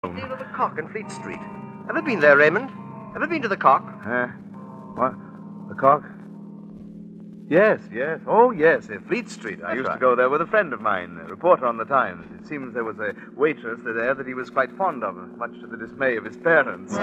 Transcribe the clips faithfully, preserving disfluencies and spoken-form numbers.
Deal of the Cock in Fleet Street. Ever been there, Raymond? Ever been to the Cock? Uh, what? The Cock? Yes, yes. Oh, yes, uh, Fleet Street. I That's used right. to go there with a friend of mine, a reporter on the Times. It seems there was a waitress there that he was quite fond of, much to the dismay of his parents.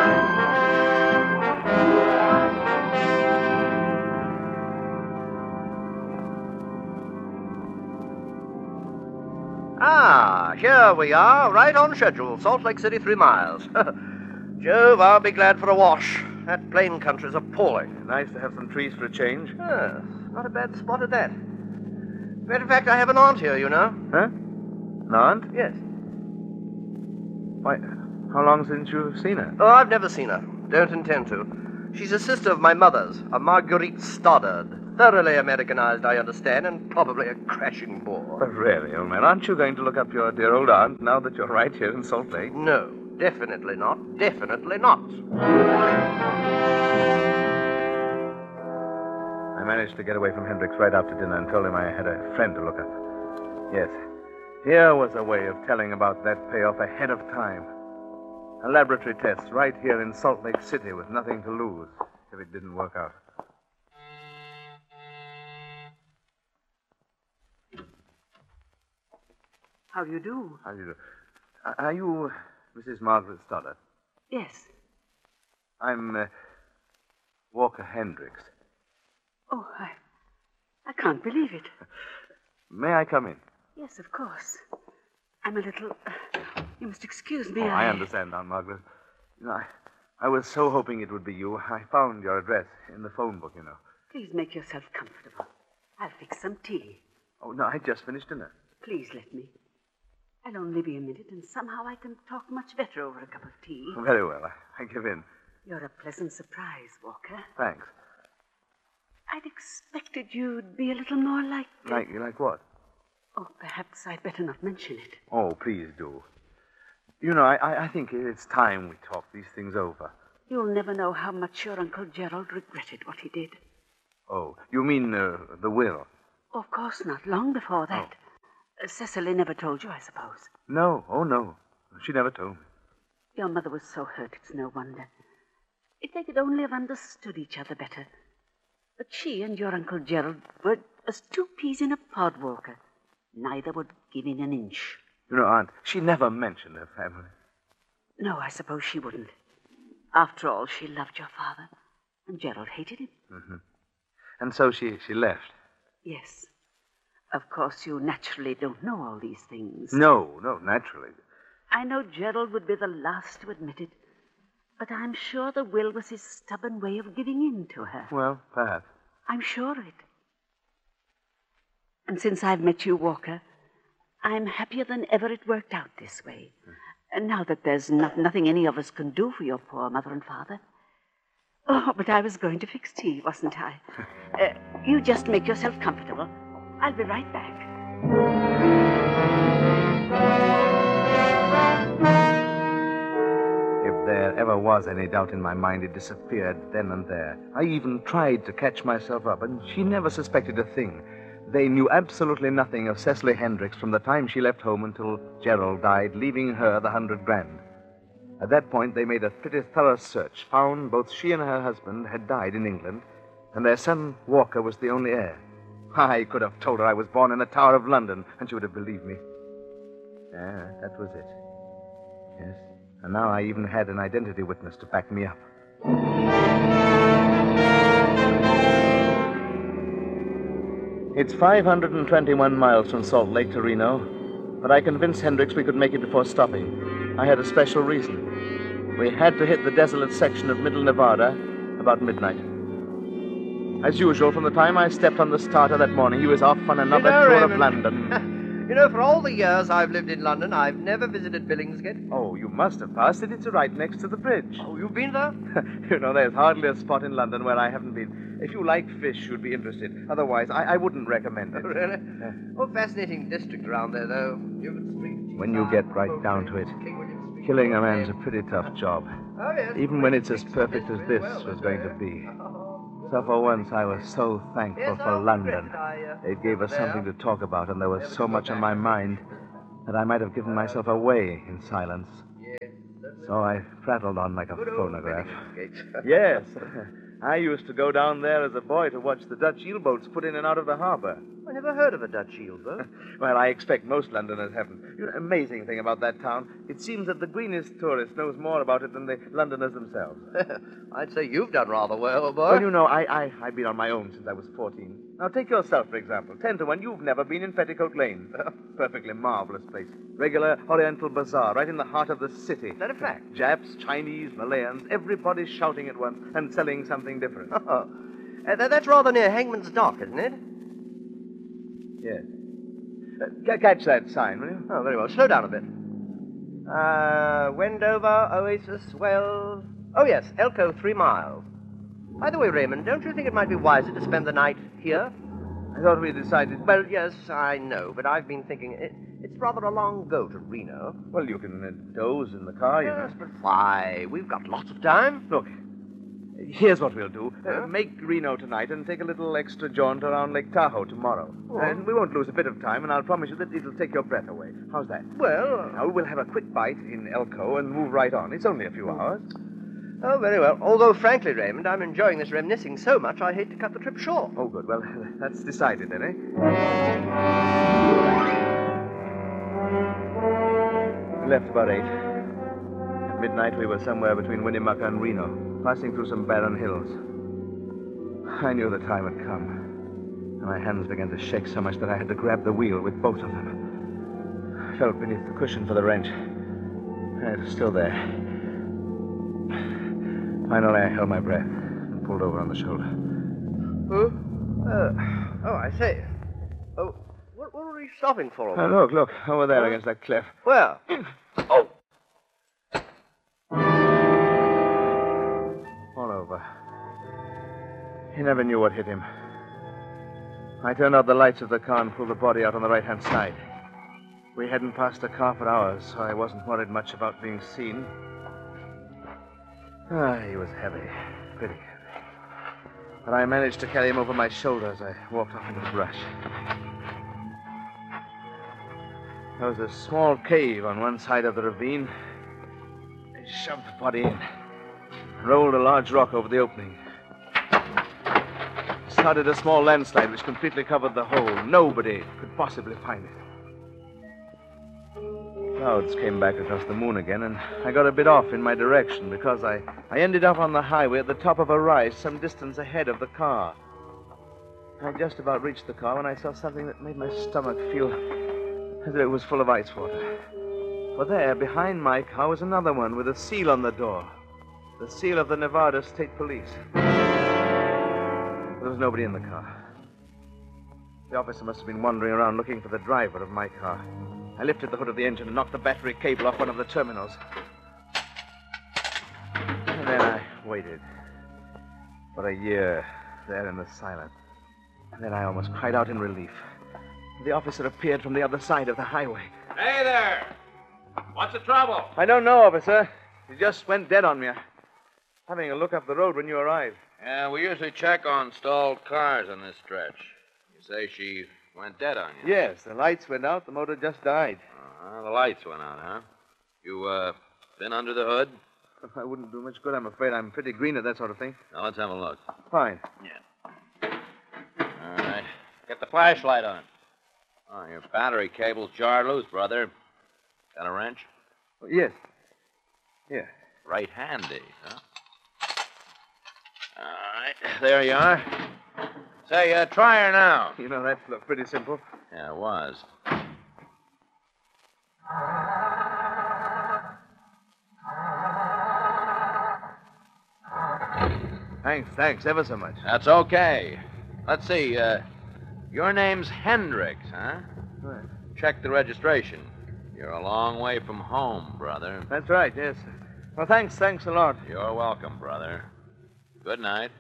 Ah, here we are, right on schedule. Salt Lake City, three miles. Jove, I'll be glad for a wash. That plain country's appalling. Nice to have some trees for a change. Yes, not a bad spot at that. Matter of fact, I have an aunt here, you know. Huh? An aunt? Yes. Why, how long since you've seen her? Oh, I've never seen her. Don't intend to. She's a sister of my mother's, a Marguerite Stoddard. Thoroughly Americanized, I understand, and probably a crashing bore. But really, old man, aren't you going to look up your dear old aunt now that you're right here in Salt Lake? No, definitely not. Definitely not. I managed to get away from Hendricks right after dinner and told him I had a friend to look up. Yes, here was a way of telling about that payoff ahead of time. A laboratory test right here in Salt Lake City with nothing to lose if it didn't work out. How do you do? How do you do? Uh, Are you Missus Margaret Stoddard? Yes. I'm uh, Walker Hendricks. Oh, I... I can't believe it. May I come in? Yes, of course. I'm a little... Uh, you must excuse me. Oh, I understand, Aunt Margaret. You know, I, I was so hoping it would be you. I found your address in the phone book, you know. Please make yourself comfortable. I'll fix some tea. Oh, no, I just finished dinner. Please let me. I'll only be a minute, and somehow I can talk much better over a cup of tea. Very well. I, I give in. You're a pleasant surprise, Walker. Thanks. I'd expected you'd be a little more like... Like, like what? Oh, perhaps I'd better not mention it. Oh, please do. You know, I, I, I think it's time we talk these things over. You'll never know how much your Uncle Gerald regretted what he did. Oh, you mean uh, the will? Of course not. Long before that. Uh, Cecily never told you, I suppose. No. Oh, no. She never told me. Your mother was so hurt, it's no wonder. If they could only have understood each other better. But she and your Uncle Gerald were as two peas in a pod, Walker. Neither would give in an inch. You know, Aunt, she never mentioned her family. No, I suppose she wouldn't. After all, she loved your father, and Gerald hated him. Mm-hmm. And so she, she left. Yes. Of course, you naturally don't know all these things. No, no, naturally. I know Gerald would be the last to admit it, but I'm sure the will was his stubborn way of giving in to her. Well, perhaps. I'm sure of it. And since I've met you, Walker, I'm happier than ever it worked out this way. Mm. And now that there's not, nothing any of us can do for your poor mother and father. Oh, but I was going to fix tea, wasn't I? uh, you just make yourself comfortable. I'll be right back. If there ever was any doubt in my mind, it disappeared then and there. I even tried to catch myself up, and she never suspected a thing. They knew absolutely nothing of Cecily Hendricks from the time she left home until Gerald died, leaving her the hundred grand. At that point, they made a pretty thorough search, found both she and her husband had died in England, and their son, Walker, was the only heir. I could have told her I was born in the Tower of London, and she would have believed me. Yeah, that was it. Yes, and now I even had an identity witness to back me up. It's five hundred twenty-one miles from Salt Lake to Reno, but I convinced Hendricks we could make it before stopping. I had a special reason. We had to hit the desolate section of Middle Nevada about midnight. As usual, from the time I stepped on the starter that morning, he was off on another You know, tour Raymond, of London. You know, for all the years I've lived in London, I've never visited Billingsgate. Oh, you must have passed it. It's right next to the bridge. Oh, you've been there? You know, there's hardly a spot in London where I haven't been. If you like fish, you'd be interested. Otherwise, I, I wouldn't recommend it. Oh, really? Yeah. Oh, fascinating district around there, though. Newman Street. When you get right down to it, King William Street. killing a man's a pretty tough job. Oh, yes. Even when it's as perfect as this was going to be. So for once, I was so thankful Yes, for I'll London. regret I, uh, It gave us there. something to talk about, and there was Never so to go much on back. my mind that I might have given myself away in silence. So I prattled on like a Good old phonograph. wedding skates. Yes. I used to go down there as a boy to watch the Dutch eel-boats put in and out of the harbor. I never heard of a Dutch eel-boat. Well, I expect most Londoners haven't. You know, amazing thing about that town, it seems that the greenest tourist knows more about it than the Londoners themselves. I'd say you've done rather well, old boy. Well, you know, I, I, I've been on my own since I was fourteen. Now, take yourself, for example. Ten to one, you've never been in Petticoat Lane. Perfectly marvelous place. Regular Oriental bazaar, right in the heart of the city. Is that a fact? Japs, Chinese, Malayans, everybody shouting at once and selling something different. Oh. Uh, th- that's rather near Hangman's Dock, isn't it? Yes. Uh, c- catch that sign, will you? Oh, very well. Slow down a bit. Uh, Wendover, Oasis, Wells. Oh, yes, Elko, three miles. By the way, Raymond, don't you think it might be wiser to spend the night here? I thought we decided... Well, yes, I know, but I've been thinking it, it's rather a long go to Reno. Well, you can uh, doze in the car, you know. Yes, but why? We've got lots of time. Look, here's what we'll do. Huh? Uh, make Reno tonight and take a little extra jaunt around Lake Tahoe tomorrow. Oh. And we won't lose a bit of time, and I'll promise you that it'll take your breath away. How's that? Well, Now, we'll have a quick bite in Elko and move right on. It's only a few hours. oh, very well. Although, frankly, Raymond, I'm enjoying this reminiscing so much, I hate to cut the trip short. Oh, good. Well, that's decided then, eh? We left about eight. At midnight, we were somewhere between Winnemucca and Reno, passing through some barren hills. I knew the time had come, and my hands began to shake so much that I had to grab the wheel with both of them. I felt beneath the cushion for the wrench. It was still there. Finally, I held my breath and pulled over on the shoulder. Who? Uh, oh, I say. Oh, what, what were you stopping for? Oh, look, look, over there against that cliff. Where? Oh, All over. He never knew what hit him. I turned out the lights of the car and pulled the body out on the right-hand side. We hadn't passed a car for hours, so I wasn't worried much about being seen. Ah, he was heavy. Pretty heavy. But I managed to carry him over my shoulder as I walked off into the brush. There was a small cave on one side of the ravine. I shoved the body in, rolled a large rock over the opening. Started a small landslide which completely covered the hole. Nobody could possibly find it. Clouds came back across the moon again, and I got a bit off in my direction because I, I ended up on the highway at the top of a rise some distance ahead of the car. I just about reached the car when I saw something that made my stomach feel as if it was full of ice water. For there, behind my car, was another one with a seal on the door. The seal of the Nevada State Police. There was nobody in the car. The officer must have been wandering around looking for the driver of my car. I lifted the hood of the engine and knocked the battery cable off one of the terminals. And then I waited. For a year, there in the silence. And then I almost cried out in relief. The officer appeared from the other side of the highway. Hey there! What's the trouble? I don't know, officer. He just went dead on me. Having a look up the road when you arrived. Yeah, we usually check on stalled cars on this stretch. You say she went dead on you? Yes, the lights went out. The motor just died. Uh-huh, the lights went out, huh? You, uh, been under the hood? I wouldn't do much good, I'm afraid. I'm pretty green at that sort of thing. Now, let's have a look. Fine. All right. Get the flashlight on. Oh, your battery cable's jarred loose, brother. Got a wrench? Yes. Yeah. Right handy, huh? All right. There you are. Say, uh, try her now. You know, that looked pretty simple. Yeah, it was. Thanks, thanks ever so much. That's okay. Let's see, uh, your name's Hendricks, huh? Right. Check the registration. You're a long way from home, brother. That's right, yes. Well, thanks, thanks a lot. You're welcome, brother. Good night.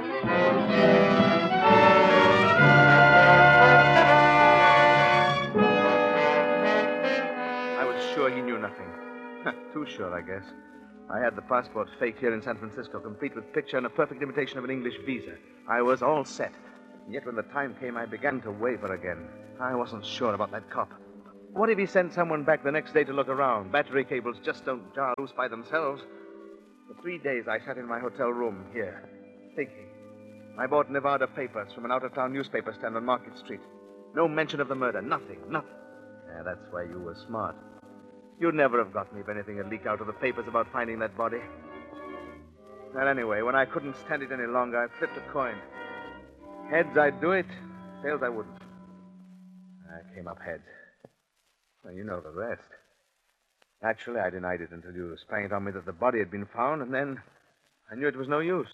I was sure he knew nothing. Too sure, I guess. I had the passport faked here in San Francisco, complete with picture and a perfect imitation of an English visa. I was all set. And yet when the time came, I began to waver again. I wasn't sure about that cop. What if he sent someone back the next day to look around? Battery cables just don't jar loose by themselves. For three days, I sat in my hotel room here, thinking. I bought Nevada papers from an out-of-town newspaper stand on Market Street. No mention of the murder. Nothing. Nothing. Yeah, that's why you were smart. You'd never have got me if anything had leaked out of the papers about finding that body. Well, anyway, when I couldn't stand it any longer, I flipped a coin. Heads, I'd do it. Tails, I wouldn't. I came up heads. Well, you know the rest. Actually, I denied it until you sprang it on me that the body had been found, and then I knew it was no use.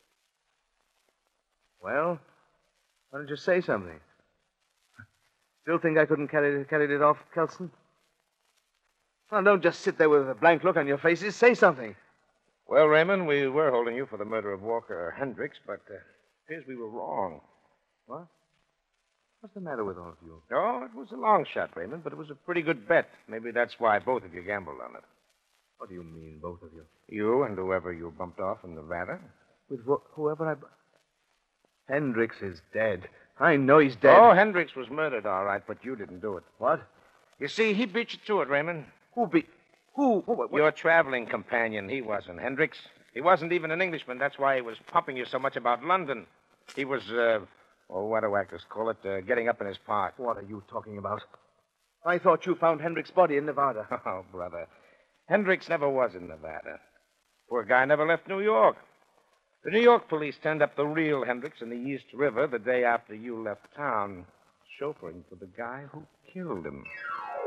Well, why don't you say something? Still think I couldn't carry, carry it off, Kelson? Well, don't just sit there with a blank look on your faces. Say something. Well, Raymond, we were holding you for the murder of Walker Hendricks, but uh, appears we were wrong. What? What's the matter with all of you? Oh, it was a long shot, Raymond, but it was a pretty good bet. Maybe that's why both of you gambled on it. What do you mean, both of you? You and whoever you bumped off in Nevada. With wh- whoever I... bu- Hendricks is dead. I know he's dead. Oh, Hendricks was murdered, all right, but you didn't do it. What? You see, he beat you to it, Raymond. Who be... Who? Who what, what? Your traveling companion. He wasn't. Hendricks. He wasn't even an Englishman. That's why he was pumping you so much about London. He was, uh... Oh, what do actors call it? Uh, getting up in his part. What are you talking about? I thought you found Hendricks' body in Nevada. Oh, brother. Hendricks never was in Nevada. Poor guy never left New York. The New York police turned up the real Hendricks in the East River the day after you left town, chauffeuring for the guy who killed him.